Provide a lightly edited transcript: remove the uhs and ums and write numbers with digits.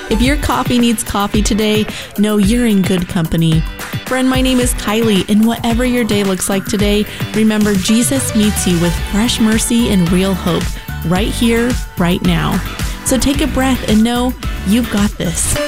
If your coffee needs coffee today, know you're in good company. Friend, my name is Kylie, and whatever your day looks like today, remember Jesus meets you with fresh mercy and real hope right here, right now. So take a breath and know you've got this.